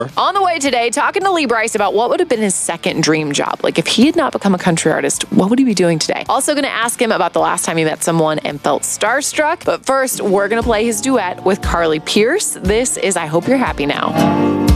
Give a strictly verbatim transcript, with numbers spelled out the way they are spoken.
On the way today, talking to Lee Brice about what would have been his second dream job. Like if he had not become a country artist, what would he be doing today? Also going to ask him about the last time he met someone and felt starstruck. But first, we're going to play his duet with Carly Pearce. This is I Hope You're Happy Now.